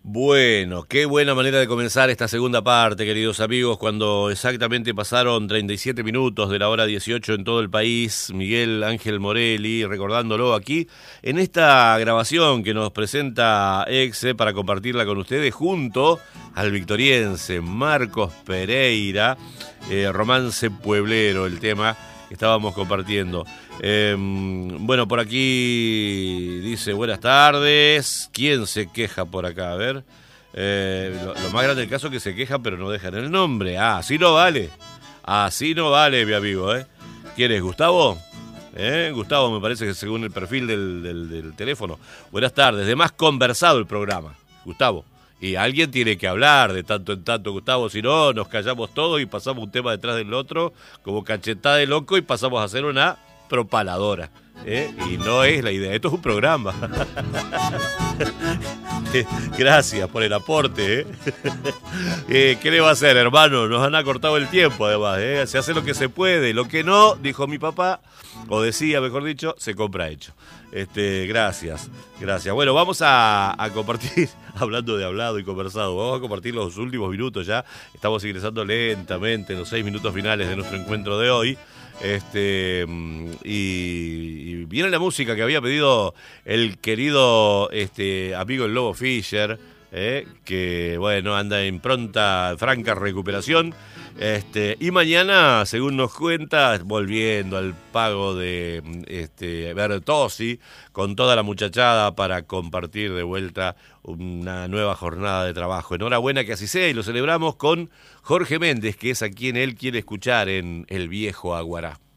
Bueno, qué buena manera de comenzar esta segunda parte, queridos amigos, cuando exactamente pasaron 37 minutos de la hora 18 en todo el país. Miguel Ángel Morelli, recordándolo aquí, en esta grabación que nos presenta Exe para compartirla con ustedes, junto al victoriense Marcos Pereira, Romance Pueblero, el tema que estábamos compartiendo. Bueno, por aquí dice buenas tardes. ¿Quién se queja por acá? A ver. Lo más grande del caso es que se queja pero no dejan el nombre. Ah, así no vale. Así no vale, mi amigo. ¿Quién es? ¿Gustavo? Gustavo, me parece que según el perfil del teléfono. Buenas tardes. De más conversado el programa, Gustavo. Y alguien tiene que hablar de tanto en tanto, Gustavo, si no nos callamos todos y pasamos un tema detrás del otro como cachetada de loco y pasamos a hacer una propaladora. Y no es la idea, esto es un programa. Gracias por el aporte. ¿Qué le va a hacer, hermano? Nos han acortado el tiempo, además. Se hace lo que se puede, lo que no, dijo mi papá, o decía, mejor dicho, se compra hecho. Gracias. Bueno, vamos a compartir, hablando de hablado y conversado, vamos a compartir los últimos minutos ya. Estamos ingresando lentamente en los 6 minutos finales de nuestro encuentro de hoy. Y viene la música que había pedido el querido amigo el Lobo Fischer, que bueno, anda en pronta, franca recuperación. Y mañana, según nos cuenta, volviendo al pago de Bertossi, con toda la muchachada para compartir de vuelta una nueva jornada de trabajo. Enhorabuena que así sea, y lo celebramos con Jorge Méndez, que es a quien él quiere escuchar en El Viejo Aguará.